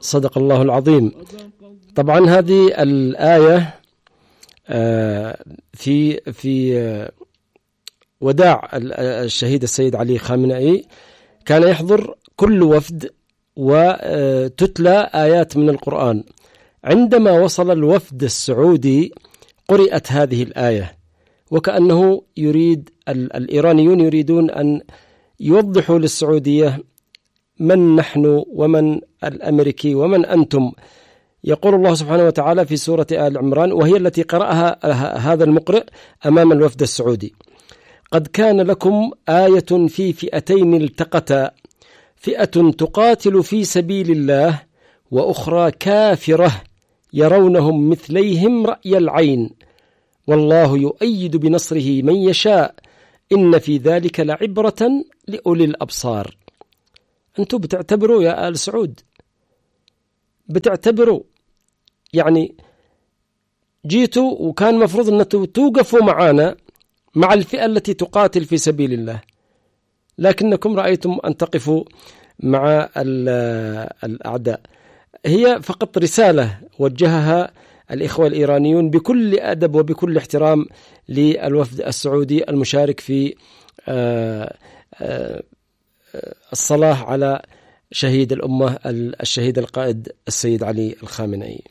صدق الله العظيم. طبعا هذه الآية في وداع الشهيد السيد علي خامنئي كان يحضر كل وفد وتتلى آيات من القرآن. عندما وصل الوفد السعودي قرأت هذه الآية، وكأنه يريد الإيرانيون يريدون أن يوضحوا للسعودية من نحن ومن الأمريكي ومن أنتم. يقول الله سبحانه وتعالى في سورة آل عمران، وهي التي قرأها هذا المقرئ أمام الوفد السعودي: قد كان لكم آية في فئتين التقتا، فئة تقاتل في سبيل الله وأخرى كافرة يرونهم مثليهم رأي العين والله يؤيد بنصره من يشاء إن في ذلك لعبرة لأولي الأبصار. أنتم بتعتبروا يا آل سعود، بتعتبروا يعني جيتوا وكان مفروض أن توقفوا معنا مع الفئة التي تقاتل في سبيل الله، لكنكم رأيتم أن تقفوا مع الأعداء. هي فقط رسالة وجهها الإخوة الإيرانيون بكل أدب وبكل احترام للوفد السعودي المشارك في الصلاة على شهيد الأمة الشهيد القائد السيد علي الخامنئي.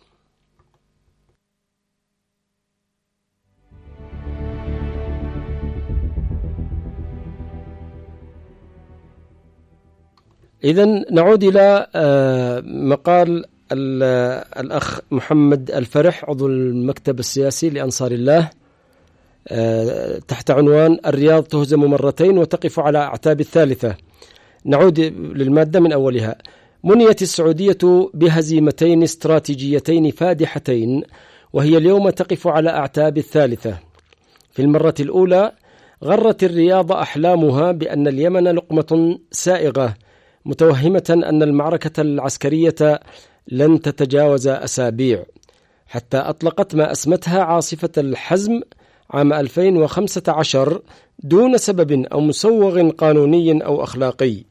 إذن نعود إلى مقال الأخ محمد الفرح عضو المكتب السياسي لأنصار الله تحت عنوان الرياض تهزم مرتين وتقف على أعتاب الثالثة. نعود للمادة من أولها. منيت السعودية بهزيمتين استراتيجيتين فادحتين، وهي اليوم تقف على أعتاب الثالثة. في المرة الأولى غرت الرياض أحلامها بأن اليمن لقمة سائغة، متوهمة أن المعركة العسكرية لن تتجاوز أسابيع، حتى أطلقت ما أسمتها عاصفة الحزم عام 2015 دون سبب أو مسوغ قانوني أو أخلاقي.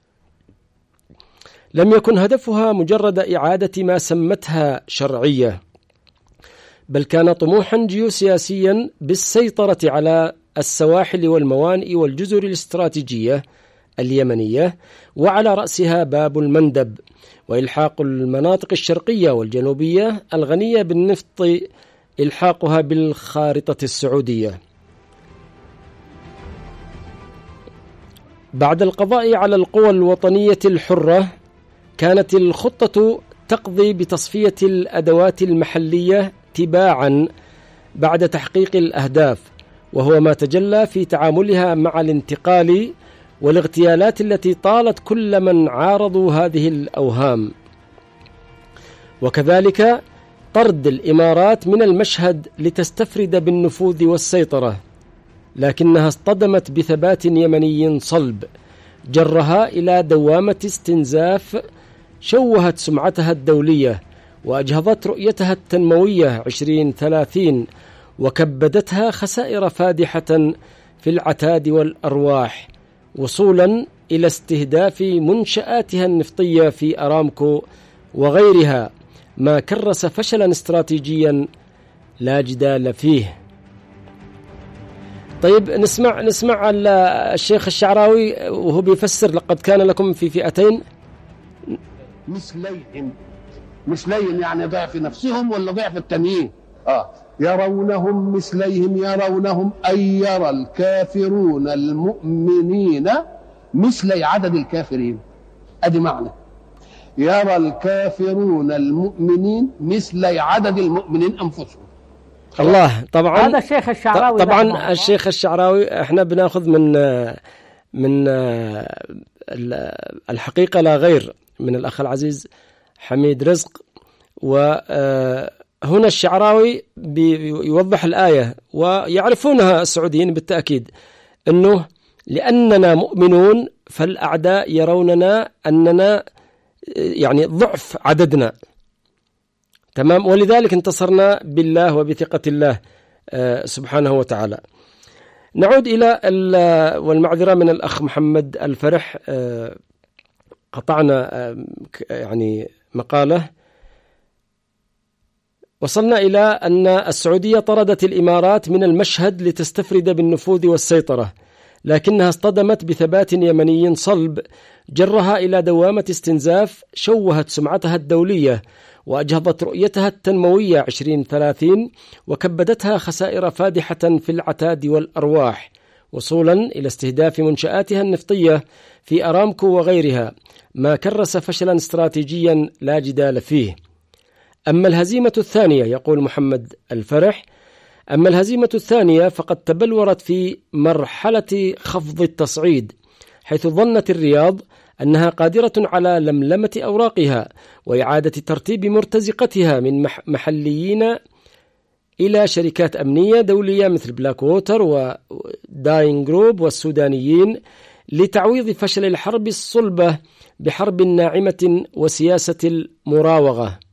لم يكن هدفها مجرد إعادة ما سمتها شرعية، بل كان طموحا جيوسياسيا بالسيطرة على السواحل والموانئ والجزر الاستراتيجية اليمنية، وعلى رأسها باب المندب، وإلحاق المناطق الشرقية والجنوبية الغنية بالنفط إلحاقها بالخارطة السعودية. بعد القضاء على القوى الوطنية الحرة، كانت الخطة تقضي بتصفية الأدوات المحلية تباعا بعد تحقيق الأهداف، وهو ما تجلى في تعاملها مع الانتقال والاغتيالات التي طالت كل من عارضوا هذه الأوهام، وكذلك طرد الإمارات من المشهد لتستفرد بالنفوذ والسيطرة، لكنها اصطدمت بثبات يمني صلب جرها إلى دوامة استنزاف شوهت سمعتها الدولية وأجهضت رؤيتها التنموية 2030، وكبدتها خسائر فادحة في العتاد والأرواح، وصولا إلى استهداف منشآتها النفطية في أرامكو وغيرها، ما كرس فشلا استراتيجيا لا جدال فيه. طيب نسمع الشيخ الشعراوي وهو بيفسر لقد كان لكم في فئتين مثليهم يعني ضعف نفسهم ولا ضعف التانيين. يرونهم مثليهم، يرونهم أي يرى الكافرون المؤمنين مثل عدد الكافرين. ادي معنى يرى الكافرون المؤمنين مثل عدد المؤمنين انفسهم. الله. طبعا هذا الشيخ الشعراوي. طبعا الشيخ الشعراوي احنا بناخذ من الحقيقة لا غير من الأخ العزيز حميد رزق. وهنا الشعراوي بيوضح الآية، ويعرفونها السعوديين بالتأكيد، أنه لأننا مؤمنون فالأعداء يروننا أننا يعني ضعف عددنا، تمام، ولذلك انتصرنا بالله وبثقة الله سبحانه وتعالى. نعود إلى والمعذرة من الأخ محمد الفرح، قطعنا يعني مقالة: وصلنا إلى أن السعودية طردت الإمارات من المشهد لتستفرد بالنفوذ والسيطرة، لكنها اصطدمت بثبات يمني صلب جرها إلى دوامة استنزاف شوهت سمعتها الدولية وأجهضت رؤيتها التنموية 2030 وكبدتها خسائر فادحة في العتاد والأرواح، وصولا إلى استهداف منشآتها النفطية في أرامكو وغيرها، ما كرس فشلا استراتيجيا لا جدال فيه. أما الهزيمة الثانية، يقول محمد الفرح، أما الهزيمة الثانية فقد تبلورت في مرحلة خفض التصعيد، حيث ظنت الرياض أنها قادرة على لملمة أوراقها وإعادة ترتيب مرتزقتها من محليين إلى شركات أمنية دولية مثل بلاك ووتر وداين جروب والسودانيين، لتعويض فشل الحرب الصلبة بحرب ناعمة وسياسة المراوغة.